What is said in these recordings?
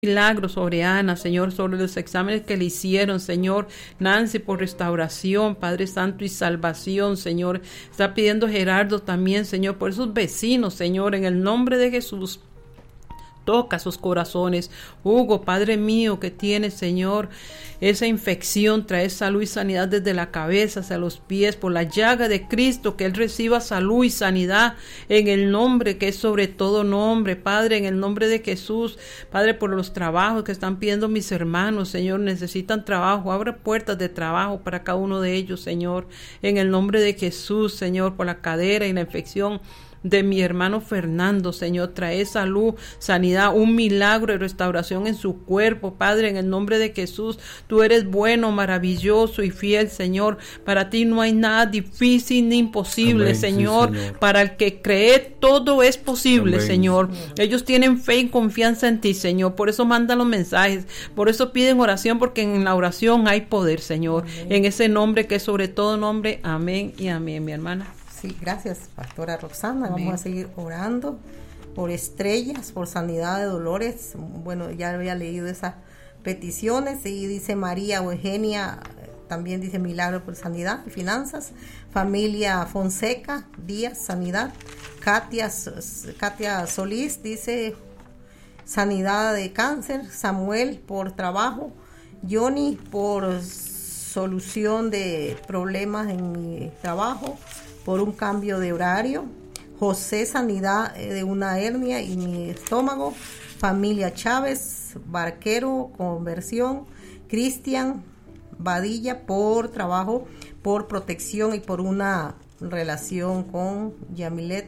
milagro sobre Ana, Señor, sobre los exámenes que le hicieron, Señor. Nancy, por restauración, Padre Santo, y salvación, Señor. Está pidiendo Gerardo también, Señor, por esos vecinos, Señor, en el nombre de Jesús. Toca sus corazones. Hugo, Padre mío, que tiene, Señor, esa infección, trae salud y sanidad desde la cabeza hacia los pies, por la llaga de Cristo, que Él reciba salud y sanidad en el nombre que es sobre todo nombre, Padre, en el nombre de Jesús. Padre, por los trabajos que están pidiendo mis hermanos, Señor, necesitan trabajo, abre puertas de trabajo para cada uno de ellos, Señor, en el nombre de Jesús, Señor, por la cadera y la infección de mi hermano Fernando, Señor, trae salud, sanidad, un milagro de restauración en su cuerpo, Padre, en el nombre de Jesús. Tú eres bueno, maravilloso y fiel, Señor. Para ti no hay nada difícil ni imposible. Amén, Señor. Sí, Señor. Para el que cree, todo es posible. Amén. Señor. Ellos tienen fe y confianza en ti, Señor. Por eso mandan los mensajes, por eso piden oración, porque en la oración hay poder, Señor. Amén. En ese nombre que es sobre todo nombre. Amén y amén, mi hermana. Sí, gracias, Pastora Roxana. Amén. Vamos a seguir orando por Estrellas, por sanidad de Dolores. Bueno, ya había leído esas peticiones. Y dice María Eugenia, también dice milagro por sanidad y finanzas. Familia Fonseca Díaz, sanidad. Katia Solís dice sanidad de cáncer. Samuel por trabajo. Johnny por solución de problemas en mi trabajo, por un cambio de horario. José, sanidad de una hernia y mi estómago. Familia Chávez Barquero, conversión. Cristian Badilla por trabajo, por protección y por una relación con Yamilet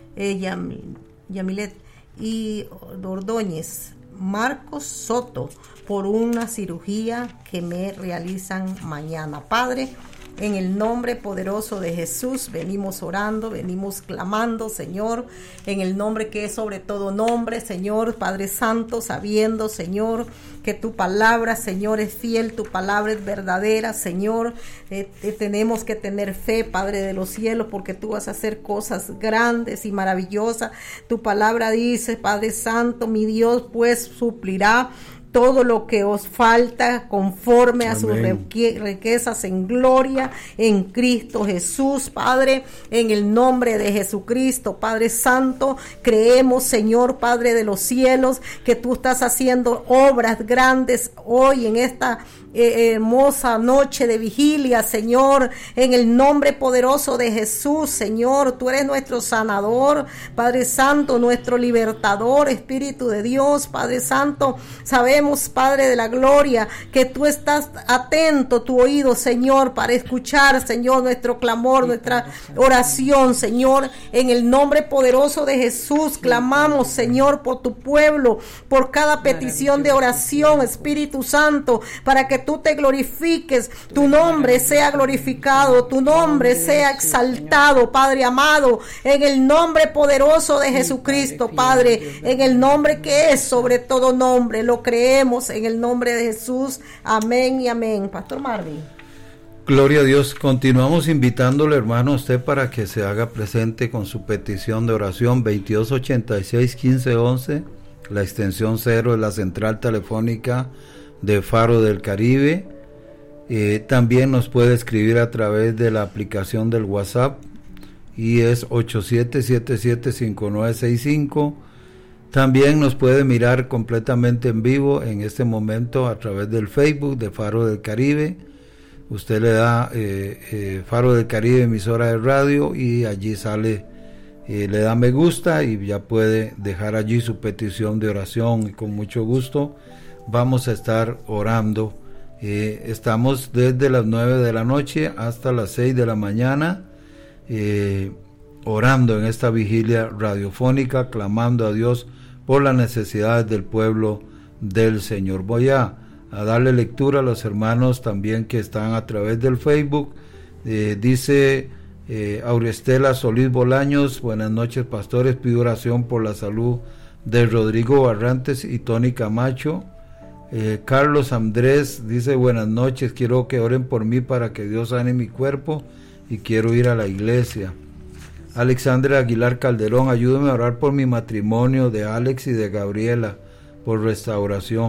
y Ordóñez. Marcos Soto por una cirugía que me realizan mañana. Padre, en el nombre poderoso de Jesús venimos orando, venimos clamando, Señor, en el nombre que es sobre todo nombre, Señor, Padre Santo, sabiendo, Señor, que tu palabra, Señor, es fiel, tu palabra es verdadera, Señor. Tenemos que tener fe, Padre de los cielos, porque tú vas a hacer cosas grandes y maravillosas. Tu palabra dice, Padre Santo, mi Dios, pues suplirá todo lo que os falta conforme a sus riquezas en gloria en Cristo Jesús. Padre, en el nombre de Jesucristo, Padre Santo, creemos, Señor, Padre de los cielos, que tú estás haciendo obras grandes hoy en esta hermosa noche de vigilia, Señor, en el nombre poderoso de Jesús. Señor, tú eres nuestro sanador, Padre Santo, nuestro libertador, Espíritu de Dios, Padre Santo. Sabemos, Padre de la gloria, que tú estás atento, tu oído, Señor, para escuchar, Señor, nuestro clamor, nuestra oración, Señor, en el nombre poderoso de Jesús. Clamamos, Señor, por tu pueblo, por cada petición de oración, Espíritu Santo, para que tú te glorifiques, tu nombre sea glorificado, tu nombre sea exaltado, Padre amado, en el nombre poderoso de Jesucristo, Padre, en el nombre que es sobre todo nombre, lo creemos en el nombre de Jesús, amén y amén. Pastor Marvin. Gloria a Dios. Continuamos invitándole, hermano, a usted para que se haga presente con su petición de oración. 2286-1511, la extensión 0 es la central telefónica de Faro del Caribe. También nos puede escribir a través de la aplicación del WhatsApp y es 87775965. También nos puede mirar completamente en vivo en este momento a través del Facebook de Faro del Caribe. Usted le da Faro del Caribe, emisora de radio, y allí sale, le da me gusta y ya puede dejar allí su petición de oración, y con mucho gusto vamos a estar orando. Estamos desde las 9 de la noche hasta las 6 de la mañana orando en esta vigilia radiofónica, clamando a Dios por las necesidades del pueblo del Señor. Voy a darle lectura a los hermanos también que están a través del Facebook. Dice Aurestela Solís Bolaños: buenas noches, pastores, pido oración por la salud de Rodrigo Barrantes y Tony Camacho. Carlos Andrés dice: buenas noches, quiero que oren por mí para que Dios sane mi cuerpo y quiero ir a la iglesia. Alexandra Aguilar Calderón: ayúdeme a orar por mi matrimonio de Alex y de Gabriela, por restauración.